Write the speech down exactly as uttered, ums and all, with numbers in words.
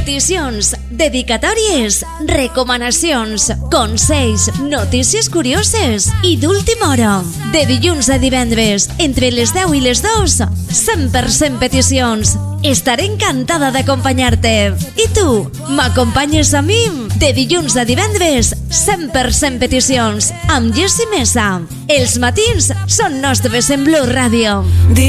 Peticions, dedicatòries, recomanacions, consells, notícies curioses i d'última hora. De dilluns a divendres, entre les deu i les dos, cent per cent peticions. Estaré encantada d'acompanyar-te. I tu, m'acompanyes a mi? De dilluns a divendres, cent per cent peticions, amb Jessie Mesa. Els matins són nostres en Blu Radio.